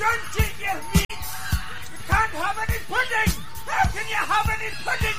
Don't eat your meat. You can't have any pudding. How can you have any pudding